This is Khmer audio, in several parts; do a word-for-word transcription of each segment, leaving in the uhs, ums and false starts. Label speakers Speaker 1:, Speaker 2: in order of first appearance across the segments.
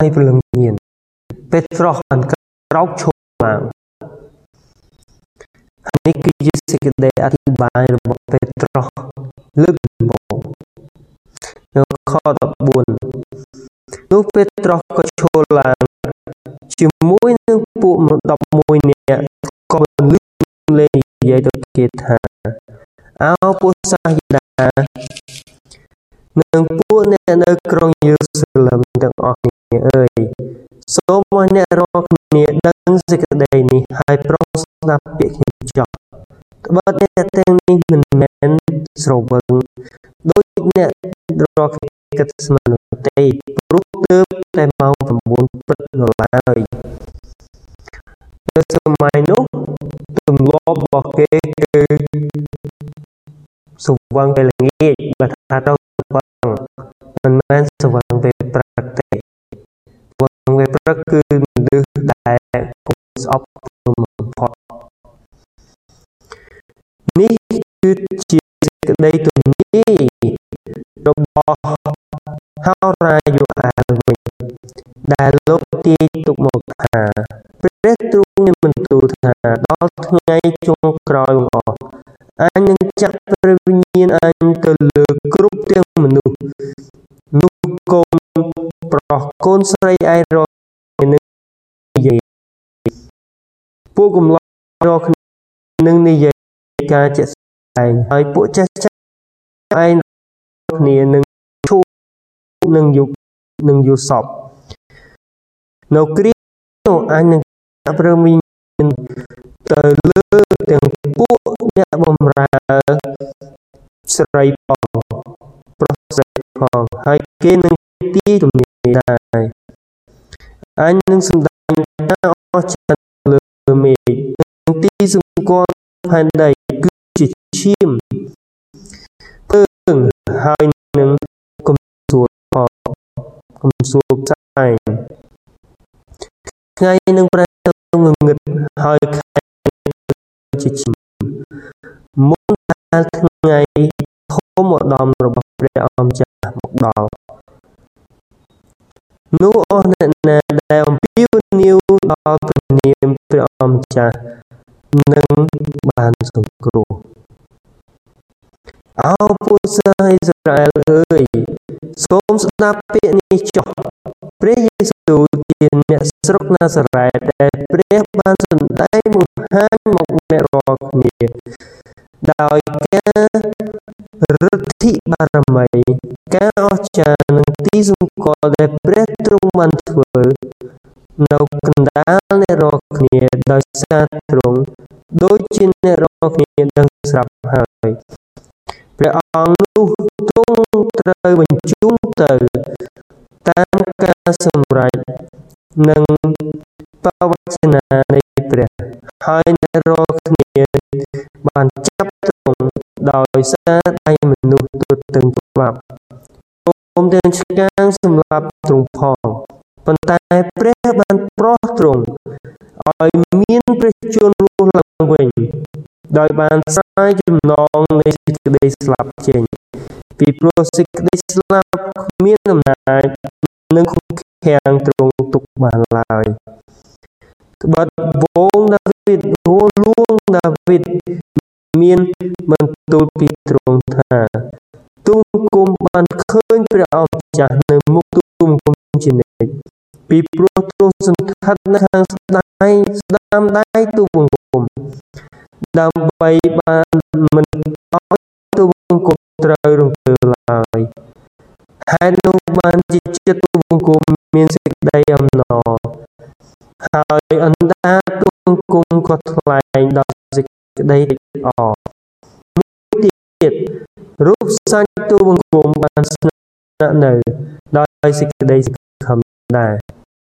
Speaker 1: ព្រលឹងញៀនពេលត្រោះបានក្រោកឈរឡើងនេះគឺជាសេចក្តីអធិប្បាយរបស់ពេលត្រោះលើកដំបូងនៅខដប់បួននោះពេលត្រោះក៏ឈរឡើងជាមួយនឹងពួកដប់មួយនាក់ក៏លឺលេងនិយាយទៅគេថាអោពួកសាសយូដានិងពួកអ្នកនៅក្រុងយេរូសាឡឹមទាំងអស់គ្នាអើយសូមឲ្យអ្នករាល់គ្នាដឹងសេចក្តីនេះហើយប្រុងស្ដាប់ពាក្យខ្ញុំចោះត្បិតអ្នកទាំងនេះមិនមែនស្រវឹងដូចអ្នករាល់គ្នាគិតស្មាននោះទេព្រោះទើបតែម៉ោង៩ព្រឹកនៅឡើយនៅសម័យនោះទម្លាប់របស់គេគឺស្រវឹងពេលល្ងាចបើថាទៅមិនមែនស្រវឹងពេលព្រឹកទេស្រវឹងពេលព្រឹកគឺមនុស្សដែលកុំស្អប់បំផុតនេះគឺជាសេចក្តីទំនាយរបស់ហោរាយូអាលវិញដែលលោកទាយទុកមកថាព្រះទ្រង់មានបន្ទូលថាដល់ថ្ងៃចុងក្រោយបង្អស់អញនឹងចាក់ព្រះវិញ្ញាណអញទៅលើគ្រប់ទាំងមនុស្សនោះកូនប្រុសកូនស្រីឯរកនឹងនិយាយពួកកំឡោះរកនឹងនិយាយការជាក់ស្ដែងហើយពួកចាស់ចាស់ឯងគ្នានឹងឈូនឹងយុគនឹងយូសពនៅគ្រានោះអញនឹងដាក់ព្រះវិញ្ញាណទៅលើទាំងពួកអ្នកបម្រើស្រីផងប្រុសស្រីផងហើយគេនឹងទីទំនាយដែរអញនឹងសម្ដែងការអស្ចារ្យលើមេឃនឹងទីសម្គាល់ផែនដីគឺជាឈាមភ្លើងហើយនឹងកំសួលផងកំសួលផ្សែងថ្ងៃនឹងប្រែទៅងងឹតហើយខែជាឈាមមុនដែលថ្ងៃធំឧត្តមរបស់ព្រះអម្ចាស់មកដល់នោះអស់អ្នកណាដែលអំពាវនាវដល់ព្រះនាមព្រះអម្ចាស់នឹងបានសង្គ្រោះអោពួកសាសអ៊ីស្រាអែលអើយសូមស្ដាប់ពាក្យនេះចុះព្រះយេស៊ូវជាអ្នកស្រុកណាសារ៉េតដែលព្រះបានសម្ដែងបង្ហាញមកអ្នករាល់គ្នាដោយការឫទ្ធិបារមីការអស្ចារ្យនិងទីសម្គាល់ដែលព្រះទ្រង់បានធ្វើនៅកណ្ដាលអ្នករាល់គ្នាដោយសារទ្រង់ដូចជាអ្នករាល់គ្នាដឹងស្រាប់ហើយព្រះអង្គនោះទ្រង់ត្រូវបញ្ជូនទៅតាមការសម្រេចនិងបវចនានៃព្រះហើយអ្នករាល់គ្នាបានចាប់ទ្រង់ដោយសារដៃមនុស្សទូទាំងច្បាប់ព្រមទាំងឆ្កាងសម្លាប់ទ្រង់ផងប៉ុន្តែព្រះបានប្រោសទ្រង់ឲ្យមានព្រះជន្មរស់ឡើងវិញដោយបានស្រាយចំណងនៃសេចក្តីស្លាប់ចេញពីព្រោះសេចក្តីស្លាប់គ្មានអំណាចនឹងឃុំឃាំងទ្រង់ទុកបានឡើយត្បិតវងដាវីតហួលួងដាវីតមានបន្ទូលពីទ្រង់ថាទូលគុំបានឃើញព្រះអម្ចាស់នៅមុខទូលគុំជានិច្ចពីព្រោះទ្រង់សង្ឃឹតនៅខាងស្ដាយស្ដាំដៃទូលគុំដើម្បីបានមិនឲ្យទូលគុំត្រូវរង្គើឡើយហេតុនោះបានជាចិត្តទូលគុំមានសេចក្តីអំណរហើយអណ្ដាតទូលគុំក៏ថ្លែងដល់សេចក្តីត្រេកអរមួយទៀតរូបសាច់ទូលគុំបានស្នាក់នៅដោយសេចក្តីសង្ឃឹមដែរ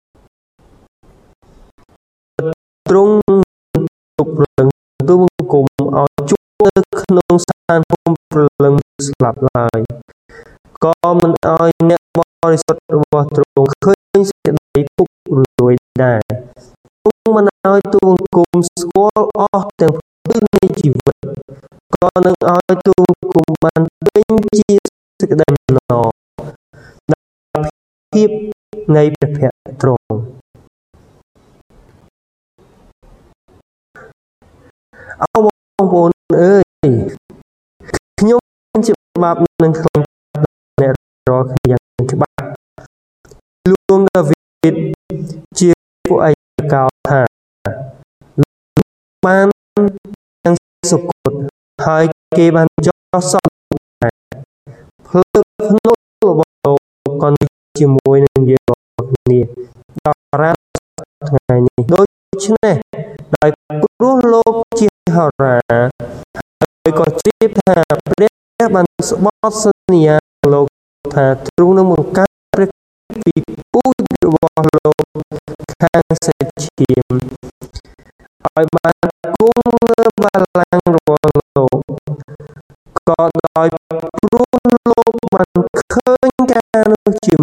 Speaker 1: ទ្រង់ទុកព្រលឹងទូលគុំឲ្យជួបនៅក្នុងស្ថានភូមិព្រលឹងស្លាប់ឡើយក៏មិនឲ្យអ្នកបរិសុទ្ធរបស់ទ្រង់ឃើញសេចក្តីពុករលួយដែរទ្រង់មិនឲ្យទូលគុំស្គាល់អស់ទាំងព្រឹកនៃជីវិតក៏នឹងឲ្យទូលគុំបានពេញជាសេចក្តីអំណរដោយភាពនៃព្រះភទ្រង់អោបងប្អូនអើយខ្ញុំជាបាបនឹងខ្លាំងអ្នករាល់គ្នាយ៉ាងច្បាស់លួងដាវីតជាពួកឯកោថាបានទាំងសុគតហើយគេបានចោះសល់ភ្លើភ្នូរបស់លោកក៏ជាមួយនឹងយើងគ្នាដល់រាល់ថ្ងៃនេះដូច្នេះដោយព្រោះលោកជាហោរាហើយក៏ជ្រាបថាព្រះបានស្បត់សន្យាលោកថាទ្រង់នឹងបង្កើតព្រះពីពូជរបស់លោកខាងសេចឈាមឲ្យបានគង់លើបល្ល័ង្ករបស់លោកក៏ដោយព្រោះលោកបានឃើញការនោះជា